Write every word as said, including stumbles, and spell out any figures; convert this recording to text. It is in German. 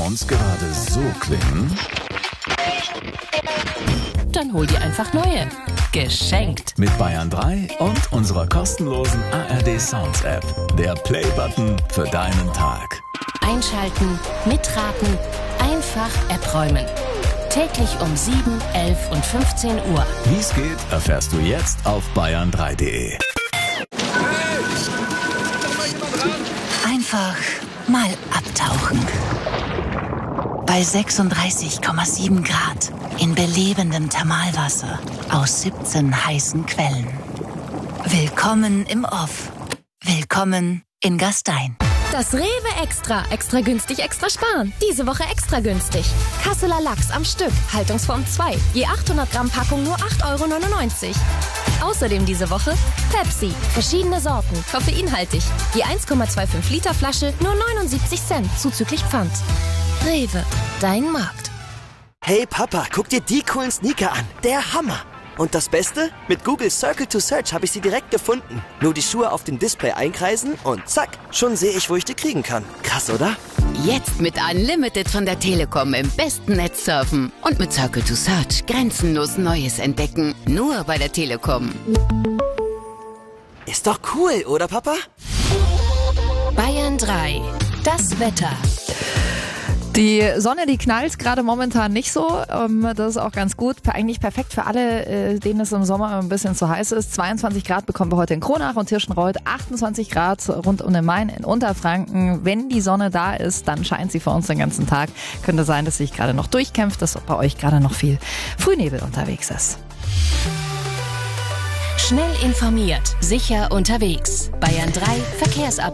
Sounds gerade so klingen? Dann hol dir einfach neue. Geschenkt. Mit Bayern drei und unserer kostenlosen A R D Sounds App. Der Play-Button für deinen Tag. Einschalten, mitraten, einfach App räumen. Täglich um sieben, elf und fünfzehn Uhr. Wie es geht, erfährst du jetzt auf bayern drei punkt de. Einfach mal abtauchen. Bei sechsunddreißig Komma sieben Grad in belebendem Thermalwasser aus siebzehn heißen Quellen. Willkommen im Off. Willkommen in Gastein. Das Rewe Extra. Extra günstig, extra sparen. Diese Woche extra günstig. Kasseler Lachs am Stück. Haltungsform zwei. Je achthundert Gramm Packung nur acht Euro neunundneunzig. Außerdem diese Woche Pepsi. Verschiedene Sorten. Koffeinhaltig. Je eins Komma fünfundzwanzig Liter Flasche nur neunundsiebzig Cent. Zuzüglich Pfand. Rewe. Dein Markt. Hey Papa, guck dir die coolen Sneaker an. Der Hammer. Und das Beste? Mit Google Circle to Search habe ich sie direkt gefunden. Nur die Schuhe auf dem Display einkreisen und zack, schon sehe ich, wo ich die kriegen kann. Krass, oder? Jetzt mit Unlimited von der Telekom im besten Netz surfen. Und mit Circle to Search grenzenlos Neues entdecken. Nur bei der Telekom. Ist doch cool, oder Papa? Bayern drei. Das Wetter. Die Sonne, die knallt gerade momentan nicht so. Das ist auch ganz gut. Eigentlich perfekt für alle, denen es im Sommer ein bisschen zu heiß ist. zweiundzwanzig Grad bekommen wir heute in Kronach und Tirschenreuth. achtundzwanzig Grad rund um den Main in Unterfranken. Wenn die Sonne da ist, dann scheint sie für uns den ganzen Tag. Könnte sein, dass sich gerade noch durchkämpft, dass bei euch gerade noch viel Frühnebel unterwegs ist. Schnell informiert, sicher unterwegs. Bayern drei Verkehrsab.